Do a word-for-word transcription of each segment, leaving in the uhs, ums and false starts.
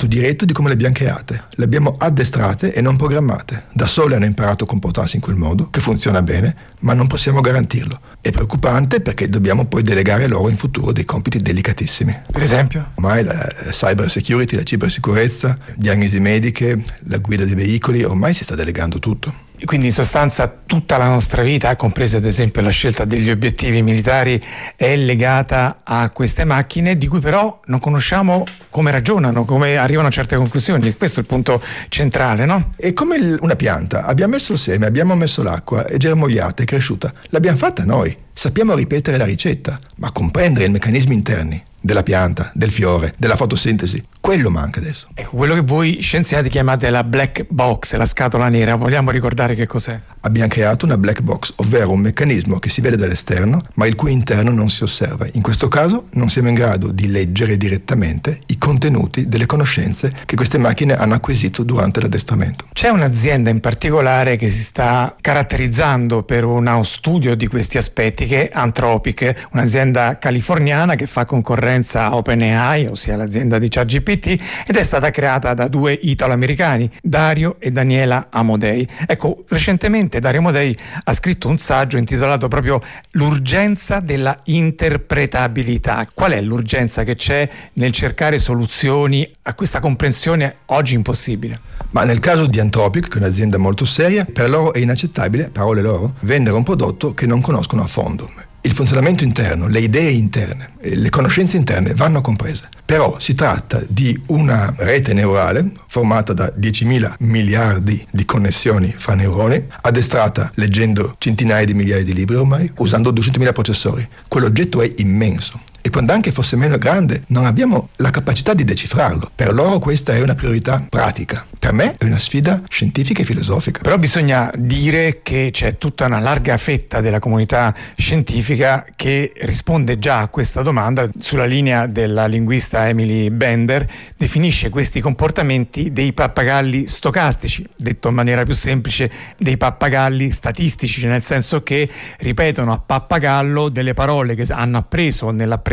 dato diretto di come le abbiamo create. Le abbiamo addestrate e non programmate. Da sole hanno imparato a comportarsi in quel modo, che funziona bene, ma non possiamo garantirlo. È preoccupante perché dobbiamo poi delegare loro in futuro dei compiti delicatissimi. Per esempio? Ormai la cyber security, la cibersicurezza, diagnosi mediche, la guida dei veicoli, ormai si sta delegando tutto. Quindi in sostanza tutta la nostra vita, compresa ad esempio la scelta degli obiettivi militari, è legata a queste macchine di cui però non conosciamo come ragionano, come arrivano a certe conclusioni. Questo è il punto centrale, no? È come una pianta, abbiamo messo il seme, abbiamo messo l'acqua, è germogliata, è cresciuta, l'abbiamo fatta noi, sappiamo ripetere la ricetta, ma comprendere i meccanismi interni della pianta, del fiore, della fotosintesi, quello manca adesso. Ecco, quello che voi scienziati chiamate la black box, la scatola nera, vogliamo ricordare che cos'è? Abbiamo creato una black box, ovvero un meccanismo che si vede dall'esterno, ma il cui interno non si osserva. In questo caso non siamo in grado di leggere direttamente i contenuti delle conoscenze che queste macchine hanno acquisito durante l'addestramento. C'è un'azienda in particolare che si sta caratterizzando per uno studio di questi aspetti, che è Anthropic, un'azienda californiana che fa concorrenza a OpenAI, ossia l'azienda di ChatGPT, ed è stata creata da due italo-americani, Dario e Daniela Amodei. Ecco, recentemente Dario Amodei ha scritto un saggio intitolato proprio L'urgenza della interpretabilità. Qual è l'urgenza che c'è nel cercare soluzioni a questa comprensione oggi impossibile? Ma nel caso di Anthropic, che è un'azienda molto seria, per loro è inaccettabile, parole loro, vendere un prodotto che non conoscono a fondo. Il funzionamento interno, le idee interne, le conoscenze interne vanno comprese. Però si tratta di una rete neurale formata da diecimila miliardi di connessioni fra neuroni, addestrata leggendo centinaia di migliaia di libri ormai, usando duecentomila processori. Quell'oggetto è immenso. E quando anche fosse meno grande, non abbiamo la capacità di decifrarlo. Per loro questa è una priorità pratica. Per me è una sfida scientifica e filosofica. Però bisogna dire che c'è tutta una larga fetta della comunità scientifica che risponde già a questa domanda. Sulla linea della linguista Emily Bender, definisce questi comportamenti dei pappagalli stocastici, detto in maniera più semplice, dei pappagalli statistici, nel senso che ripetono a pappagallo delle parole che hanno appreso nell'apprendimento,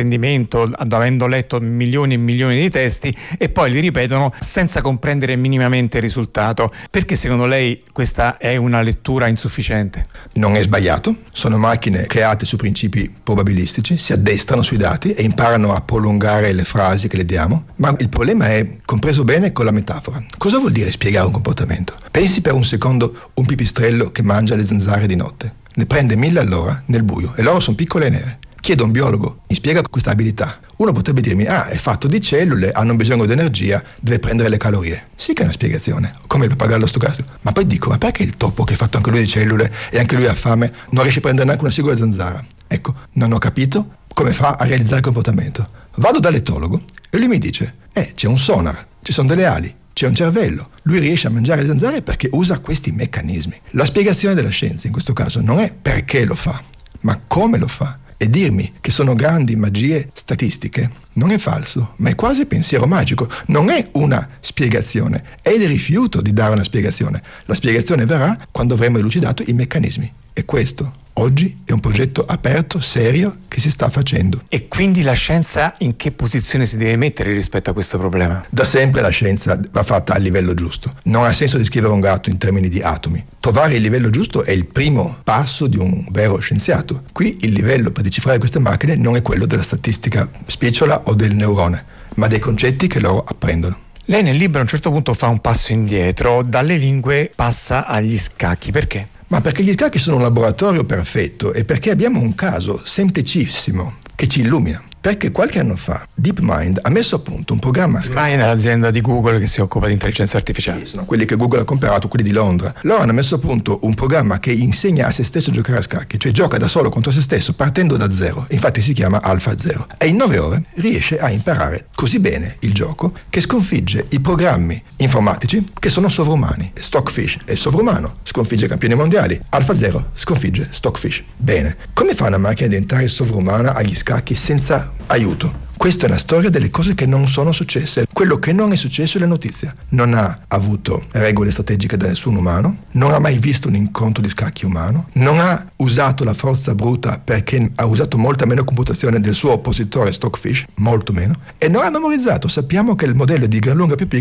avendo letto milioni e milioni di testi, e poi li ripetono senza comprendere minimamente il risultato. Perché secondo lei questa è una lettura insufficiente? Non è sbagliato, sono macchine create su principi probabilistici, si addestrano sui dati e imparano a prolungare le frasi che le diamo, ma il problema è compreso bene con la metafora. Cosa vuol dire spiegare un comportamento? Pensi per un secondo un pipistrello che mangia le zanzare di notte, ne prende mille all'ora nel buio e loro sono piccole e nere. Chiedo a un biologo, mi spiega questa abilità. Uno potrebbe dirmi, ah, è fatto di cellule, hanno bisogno di energia, deve prendere le calorie. Sì che è una spiegazione, come il pappagallo stocastico. Ma poi dico, ma perché il topo, che è fatto anche lui di cellule e anche lui ha fame, non riesce a prendere neanche una singola zanzara? Ecco, non ho capito come fa a realizzare il comportamento. Vado dall'etologo e lui mi dice, eh, c'è un sonar, ci sono delle ali, c'è un cervello. Lui riesce a mangiare le zanzare perché usa questi meccanismi. La spiegazione della scienza in questo caso non è perché lo fa, ma come lo fa. E dirmi che sono grandi magie statistiche non è falso, ma è quasi pensiero magico. Non è una spiegazione, è il rifiuto di dare una spiegazione. La spiegazione verrà quando avremo elucidato i meccanismi. E questo oggi è un progetto aperto, serio, che si sta facendo. E quindi la scienza in che posizione si deve mettere rispetto a questo problema? Da sempre la scienza va fatta a livello giusto. Non ha senso descrivere un gatto in termini di atomi. Trovare il livello giusto è il primo passo di un vero scienziato. Qui il livello per decifrare queste macchine non è quello della statistica spicciola o del neurone, ma dei concetti che loro apprendono. Lei nel libro a un certo punto fa un passo indietro, dalle lingue passa agli scacchi. Perché? Ma perché gli scacchi sono un laboratorio perfetto e perché abbiamo un caso semplicissimo che ci illumina. Perché qualche anno fa DeepMind ha messo a punto un programma a DeepMind è l'azienda di Google che si occupa di intelligenza artificiale. Sì, sono quelli che Google ha comprato, quelli di Londra. Loro hanno messo a punto un programma che insegna a se stesso a giocare a scacchi, cioè gioca da solo contro se stesso partendo da zero. Infatti si chiama AlphaZero. E in nove ore riesce a imparare così bene il gioco che sconfigge i programmi informatici che sono sovrumani. Stockfish è sovrumano, sconfigge i campioni mondiali. AlphaZero sconfigge Stockfish. Bene. Come fa una macchina a diventare sovrumana agli scacchi senza aiuto? Questa è una storia delle cose che non sono successe. Quello che non è successo è la notizia. Non ha avuto regole strategiche da nessun umano, non ha mai visto un incontro di scacchi umano, non ha usato la forza bruta perché ha usato molta meno computazione del suo oppositore Stockfish, molto meno, e non ha memorizzato. Sappiamo che il modello di gran lunga più piccolo